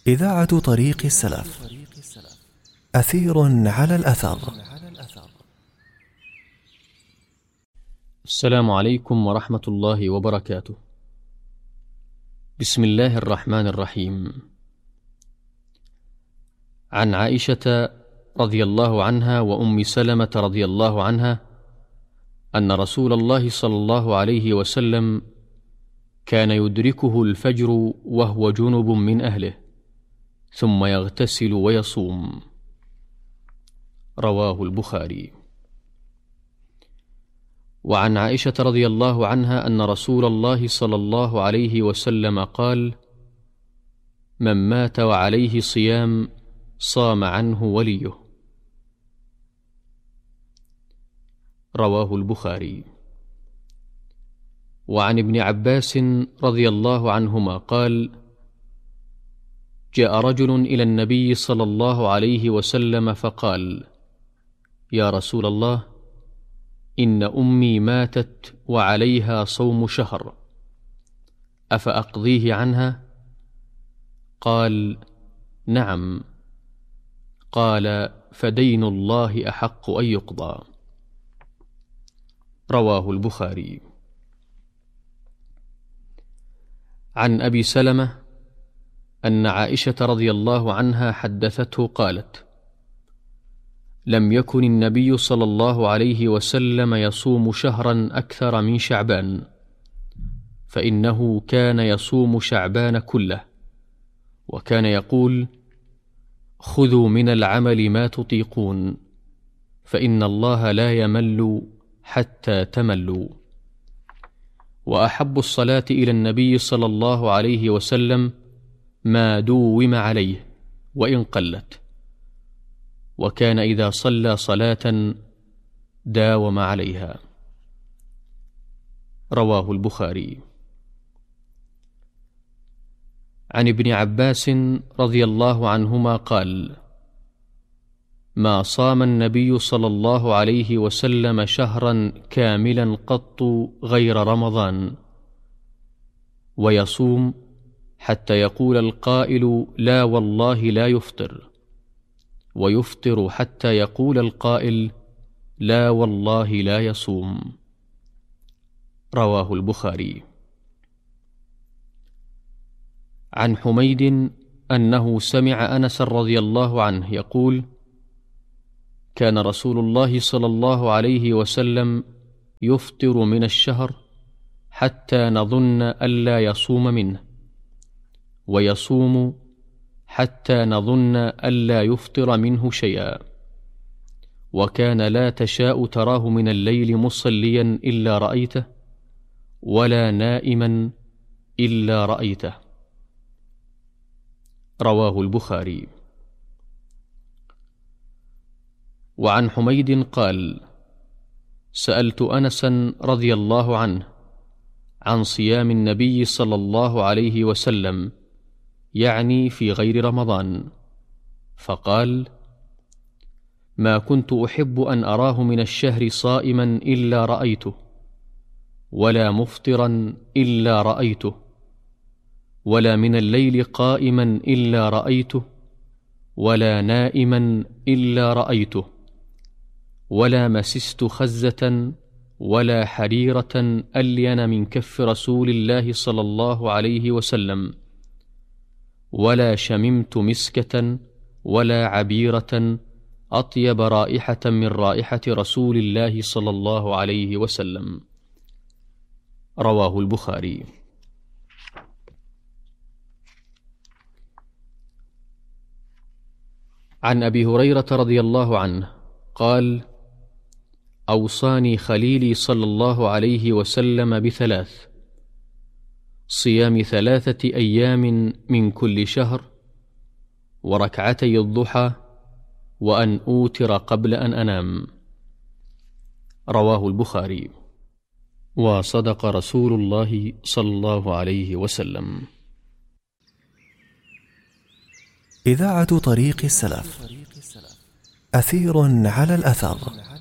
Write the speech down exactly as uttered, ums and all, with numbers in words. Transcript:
إذاعة طريق السلف. أثير على الأثر. السلام عليكم ورحمة الله وبركاته. بسم الله الرحمن الرحيم. عن عائشة رضي الله عنها وأم سلمة رضي الله عنها أن رسول الله صلى الله عليه وسلم كان يدركه الفجر وهو جنب من أهله، ثم يغتسل ويصوم. رواه البخاري. وعن عائشة رضي الله عنها أن رسول الله صلى الله عليه وسلم قال: من مات وعليه صيام صام عنه وليه. رواه البخاري. وعن ابن عباس رضي الله عنهما قال: جاء رجل إلى النبي صلى الله عليه وسلم فقال: يا رسول الله، إن أمي ماتت وعليها صوم شهر، أفأقضيه عنها؟ قال: نعم. قال: فدين الله أحق أن يقضى. رواه البخاري. عن أبي سلمة أن عائشة رضي الله عنها حدثته قالت: لم يكن النبي صلى الله عليه وسلم يصوم شهرا أكثر من شعبان، فإنه كان يصوم شعبان كله، وكان يقول: خذوا من العمل ما تطيقون، فإن الله لا يمل حتى تملوا. وأحب الصلاة إلى النبي صلى الله عليه وسلم ما دوم عليه وإن قلت، وكان إذا صلى صلاة داوم عليها. رواه البخاري. عن ابن عباس رضي الله عنهما قال: ما صام النبي صلى الله عليه وسلم شهرا كاملا قط غير رمضان، ويصوم حتى يقول القائل لا والله لا يفطر، ويفطر حتى يقول القائل لا والله لا يصوم. رواه البخاري. عن حميد أنه سمع أنس رضي الله عنه يقول: كان رسول الله صلى الله عليه وسلم يفطر من الشهر حتى نظن ألا يصوم منه، ويصوم حتى نظن ألا يفطر منه شيئا، وكان لا تشاء تراه من الليل مصليا إلا رأيته، ولا نائما إلا رأيته. رواه البخاري. وعن حميد قال: سألت أنسا رضي الله عنه عن صيام النبي صلى الله عليه وسلم، يعني في غير رمضان، فقال: ما كنت أحب أن أراه من الشهر صائما إلا رأيته، ولا مفطرا إلا رأيته، ولا من الليل قائما إلا رأيته، ولا نائما إلا رأيته، ولا مسست خزة ولا حريرة ألين من كف رسول الله صلى الله عليه وسلم، ولا شممت مسكة ولا عبيرة أطيب رائحة من رائحة رسول الله صلى الله عليه وسلم. رواه البخاري. عن أبي هريرة رضي الله عنه قال: أوصاني خليلي صلى الله عليه وسلم بثلاث: صيام ثلاثة أيام من كل شهر، وركعتي الضحى، وأن أوتر قبل أن أنام. رواه البخاري. وصدق رسول الله صلى الله عليه وسلم. إذاعة طريق السلف. أثير على الأثر.